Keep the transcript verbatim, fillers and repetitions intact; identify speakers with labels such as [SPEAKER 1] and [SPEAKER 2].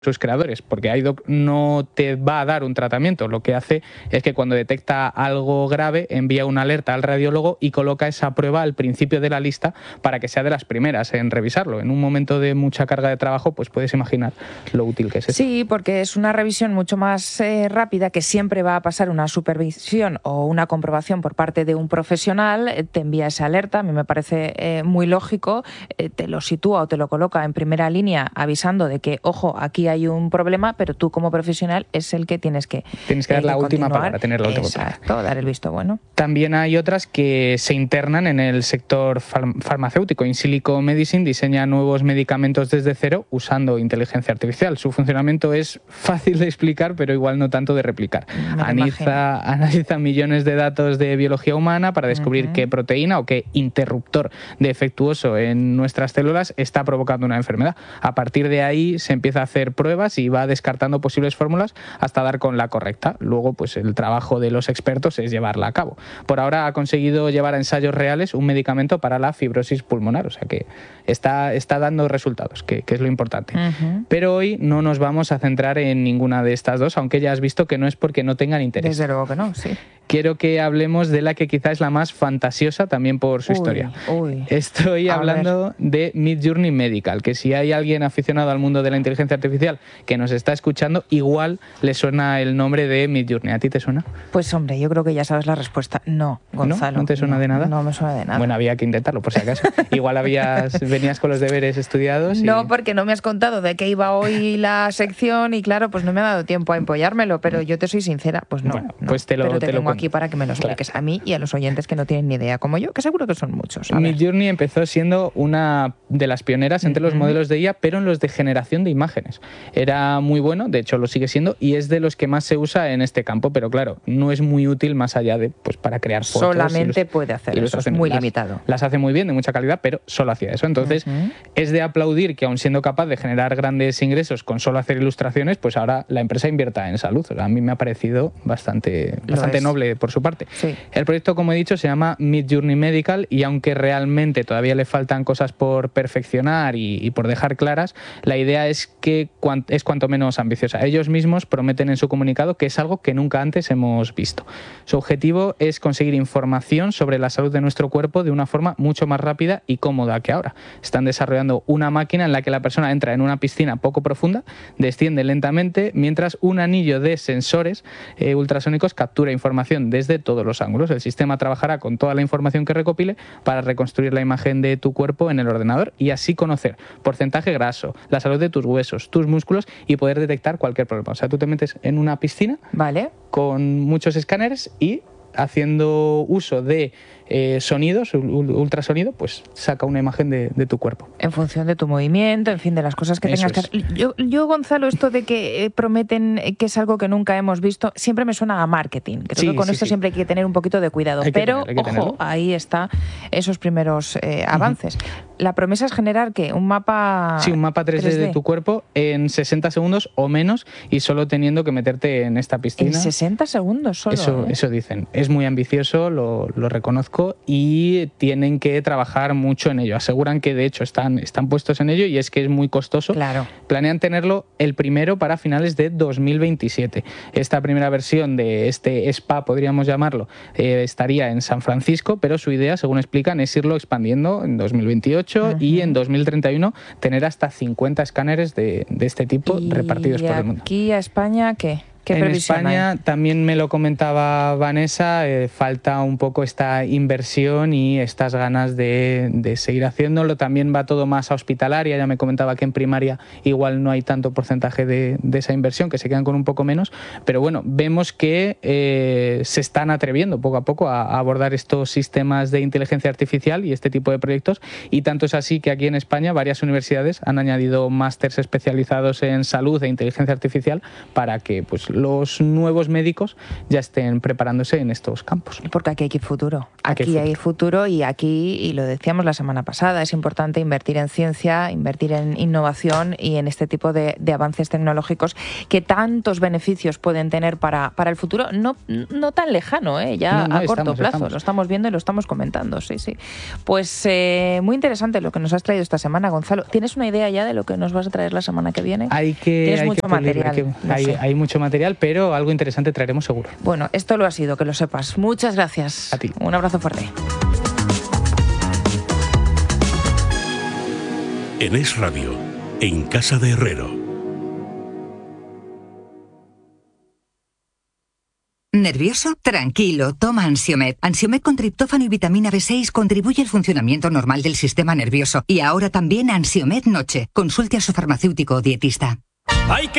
[SPEAKER 1] sus creadores, porque iDoc no te va a dar un tratamiento, lo que hace es que cuando detecta algo grave envía una alerta al radiólogo y coloca esa prueba al principio de la lista para que sea de las primeras en revisarlo. En un momento de mucha carga de trabajo, pues puedes imaginar lo útil que es eso.
[SPEAKER 2] Sí, porque es una revisión mucho más eh, rápida, que siempre va a pasar una supervisión o una comprobación por parte de un profesional, eh, te envía esa alerta, a mí me parece eh, muy lógico, eh, te lo sitúa o te lo coloca en primera línea avisando de que, ojo, aquí hay un problema, pero tú como profesional es el que tienes que
[SPEAKER 1] Tienes que dar
[SPEAKER 2] eh,
[SPEAKER 1] la última
[SPEAKER 2] continuar.
[SPEAKER 1] palabra, tener la última
[SPEAKER 2] Exacto,
[SPEAKER 1] palabra.
[SPEAKER 2] dar el visto bueno.
[SPEAKER 1] También hay otras que se internan en el sector far- farmacéutico. In Silico Medicine diseña nuevos medicamentos desde cero usando inteligencia artificial. Su funcionamiento es fácil de explicar, pero igual no tanto de replicar. Analiza, analiza millones de datos de biología humana para descubrir uh-huh. qué proteína o qué interruptor defectuoso en nuestras células está provocando una enfermedad. A partir de ahí se empieza a hacer pruebas y va descartando posibles fórmulas hasta dar con la correcta. Luego, pues el trabajo de los expertos es llevarla a cabo. Por ahora ha conseguido llevar a ensayos reales un medicamento para la fibrosis pulmonar, o sea que está, está dando resultados, que, que es lo importante. Uh-huh. Pero hoy no nos vamos a centrar en ninguna de estas dos, aunque ya has visto que no es porque no tengan interés.
[SPEAKER 2] Desde luego que no, sí.
[SPEAKER 1] Quiero que hablemos de la que quizá es la más fantasiosa también por su
[SPEAKER 2] uy,
[SPEAKER 1] historia.
[SPEAKER 2] Uy.
[SPEAKER 1] Estoy
[SPEAKER 2] a
[SPEAKER 1] hablando
[SPEAKER 2] ver.
[SPEAKER 1] de Midjourney Medical, que si hay alguien aficionado al mundo de la inteligencia artificial que nos está escuchando, igual le suena el nombre de Midjourney. ¿A ti te suena?
[SPEAKER 2] Pues hombre, yo creo que ya sabes la respuesta. No, Gonzalo.
[SPEAKER 1] ¿No? ¿No te suena
[SPEAKER 2] no,
[SPEAKER 1] de nada?
[SPEAKER 2] No me suena de nada.
[SPEAKER 1] Bueno, había que intentarlo, por si acaso. Igual habías, venías con los deberes estudiados. Y...
[SPEAKER 2] No, porque no me has contado de qué iba hoy la sección y claro, pues no me ha dado tiempo a empollármelo, pero yo te soy sincera, pues no.
[SPEAKER 1] Bueno,
[SPEAKER 2] no.
[SPEAKER 1] pues te lo,
[SPEAKER 2] pero te,
[SPEAKER 1] te lo
[SPEAKER 2] tengo
[SPEAKER 1] cuento.
[SPEAKER 2] aquí para que me lo expliques. Claro. A mí y a los oyentes que no tienen ni idea, como yo, que seguro que son muchos.
[SPEAKER 1] Midjourney empezó siendo una de las pioneras entre uh-huh. los modelos de I A, pero en los de generación de imágenes. Era muy bueno, de hecho lo sigue siendo, y es de los que más se usa en este campo, pero claro, no es muy útil más allá de pues para crear fotos.
[SPEAKER 2] Solamente los, puede hacer eso, es muy
[SPEAKER 1] las,
[SPEAKER 2] limitado.
[SPEAKER 1] Las hace muy bien, de mucha calidad, pero solo hacía eso. Entonces, uh-huh. es de aplaudir que aun siendo capaz de generar grandes ingresos con solo hacer ilustraciones, pues ahora la empresa invierta en salud. O sea, a mí me ha parecido bastante, bastante noble por su parte.
[SPEAKER 2] Sí.
[SPEAKER 1] El proyecto, como he dicho, se llama Midjourney Medical y aunque realmente todavía le faltan cosas por perfeccionar y, y por dejar claras, la idea es que cuant, es cuanto menos ambiciosa. Ellos mismos prometen en su comunicado que es algo que nunca antes hemos visto. Su objetivo es conseguir información sobre la salud de nuestro cuerpo de una forma mucho más rápida y cómoda que ahora. Están desarrollando una máquina en la que la persona entra en una piscina poco profunda, desciende lentamente, mientras un anillo de sensores eh, ultrasónicos captura información desde todos los ángulos. El sistema trabajará con toda la información que recopile para reconstruir la imagen de tu cuerpo en el ordenador y así conocer porcentaje graso, la salud de tus huesos, tus músculos y poder detectar cualquier problema. O sea, tú te metes en una piscina
[SPEAKER 2] vale.
[SPEAKER 1] con muchos escáneres y haciendo uso de eh, sonidos, ultrasonido, pues saca una imagen de, de tu cuerpo.
[SPEAKER 2] En función de tu movimiento, en fin, de las cosas que
[SPEAKER 1] Eso
[SPEAKER 2] tengas
[SPEAKER 1] es.
[SPEAKER 2] que hacer. Yo, yo, Gonzalo, esto de que eh, prometen que es algo que nunca hemos visto, siempre me suena a marketing. Creo
[SPEAKER 1] sí,
[SPEAKER 2] que con
[SPEAKER 1] sí,
[SPEAKER 2] esto
[SPEAKER 1] sí.
[SPEAKER 2] siempre hay que tener un poquito de cuidado.
[SPEAKER 1] Hay
[SPEAKER 2] Pero,
[SPEAKER 1] tener, hay
[SPEAKER 2] ojo, ahí está esos primeros eh, avances. Uh-huh. La promesa es generar, ¿qué? Un mapa...
[SPEAKER 1] Sí, un mapa tres D,
[SPEAKER 2] tres D
[SPEAKER 1] de tu cuerpo en sesenta segundos o menos y solo teniendo que meterte en esta piscina.
[SPEAKER 2] En sesenta segundos solo,
[SPEAKER 1] Eso,
[SPEAKER 2] ¿eh?
[SPEAKER 1] eso dicen. Es muy ambicioso, lo, lo reconozco y tienen que trabajar mucho en ello. Aseguran que de hecho están, están puestos en ello y es que es muy costoso.
[SPEAKER 2] Claro.
[SPEAKER 1] Planean tenerlo el primero para finales de dos mil veintisiete. Esta primera versión de este spa, podríamos llamarlo, eh, estaría en San Francisco, pero su idea, según explican, es irlo expandiendo en dos mil veintiocho uh-huh. y en dos mil treinta y uno tener hasta cincuenta escáneres de, de este tipo
[SPEAKER 2] ¿Y
[SPEAKER 1] repartidos por el mundo.
[SPEAKER 2] ¿Aquí a España qué? ¿Qué
[SPEAKER 1] en España
[SPEAKER 2] hay?
[SPEAKER 1] También me lo comentaba Vanessa, eh, falta un poco esta inversión y estas ganas de, de seguir haciéndolo. También va todo más a hospitalaria, ya me comentaba que en primaria igual no hay tanto porcentaje de, de esa inversión, que se quedan con un poco menos, pero bueno, vemos que eh, se están atreviendo poco a poco a, a abordar estos sistemas de inteligencia artificial y este tipo de proyectos, y tanto es así que aquí en España varias universidades han añadido másters especializados en salud e inteligencia artificial para que pues los nuevos médicos ya estén preparándose en estos campos.
[SPEAKER 2] Porque aquí hay que futuro. Aquí, aquí hay futuro y aquí, y lo decíamos la semana pasada, es importante invertir en ciencia, invertir en innovación y en este tipo de, de avances tecnológicos que tantos beneficios pueden tener para, para el futuro, no, no tan lejano, ¿eh? ya no, no, a corto estamos, plazo. Estamos. Lo estamos viendo y lo estamos comentando, sí, sí. Pues eh, muy interesante lo que nos has traído esta semana, Gonzalo. ¿Tienes una idea ya de lo que nos vas a traer la semana que viene?
[SPEAKER 1] Hay que,
[SPEAKER 2] Tienes
[SPEAKER 1] hay
[SPEAKER 2] mucho
[SPEAKER 1] que pulir,
[SPEAKER 2] material.
[SPEAKER 1] Hay, que, hay, hay mucho material, pero algo interesante traeremos seguro.
[SPEAKER 2] Bueno, esto lo ha sido, que lo sepas. Muchas gracias.
[SPEAKER 1] A ti.
[SPEAKER 2] Un abrazo fuerte.
[SPEAKER 3] En Es Radio, en Casa de Herrero.
[SPEAKER 4] ¿Nervioso? Tranquilo, toma Ansiomed. Ansiomed con triptófano y vitamina B seis contribuye al funcionamiento normal del sistema nervioso. Y ahora también Ansiomed Noche. Consulte a su farmacéutico o dietista.
[SPEAKER 5] ¡Hay que